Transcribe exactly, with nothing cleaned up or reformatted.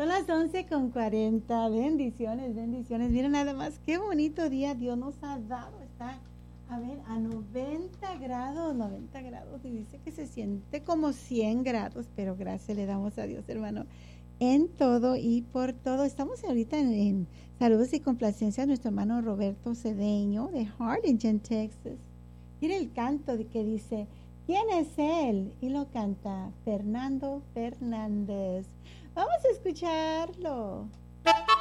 Son las once con cuarenta. Bendiciones, bendiciones. Miren nada más, qué bonito día Dios nos ha dado. Está, a ver, a noventa grados, noventa grados. Y dice que se siente como cien grados, pero gracias le damos a Dios, hermano, en todo y por todo. Estamos ahorita en, en saludos y complacencia a nuestro hermano Roberto Cedeño de Harlingen, Texas. Mire el canto de que dice, ¿quién es él? Y lo canta Fernando Fernández. Vamos a escucharlo.